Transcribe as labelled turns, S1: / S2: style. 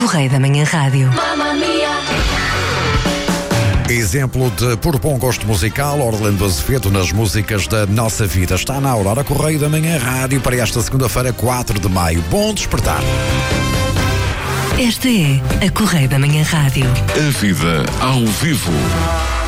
S1: Correio da Manhã Rádio.
S2: Exemplo de puro bom gosto musical, Orlando Azevedo nas músicas da nossa vida. Está na Aurora Correio da Manhã Rádio para esta segunda-feira, 4 de maio. Bom despertar.
S1: Esta é a Correio da Manhã Rádio.
S3: A vida ao vivo.